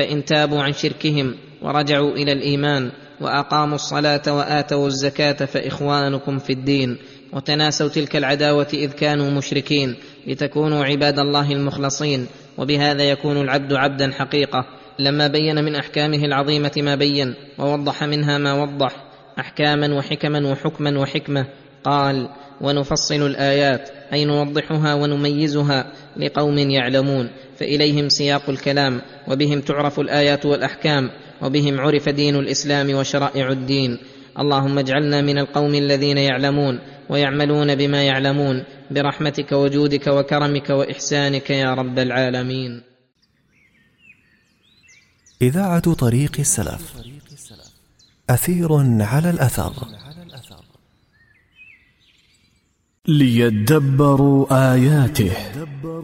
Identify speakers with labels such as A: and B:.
A: فإن تابوا عن شركهم ورجعوا إلى الإيمان وأقاموا الصلاة وآتوا الزكاة فإخوانكم في الدين، وتناسوا تلك العداوة إذ كانوا مشركين لتكونوا عباد الله المخلصين، وبهذا يكون العبد عبدا حقيقة. لما بين من أحكامه العظيمة ما بين ووضح منها ما وضح أحكاما وحكما وحكما وحكمة، قال: ونفصل الآيات، أي نوضحها ونميزها لقوم يعلمون، فإليهم سياق الكلام، وبهم تعرف الآيات والأحكام، وبهم عرف دين الإسلام وشرائع الدين. اللهم اجعلنا من القوم الذين يعلمون ويعملون بما يعلمون، برحمتك وجودك وكرمك وإحسانك يا رب العالمين.
B: إذاعة طريق السلف، أثير على الأثر،
C: ليدبروا آياته.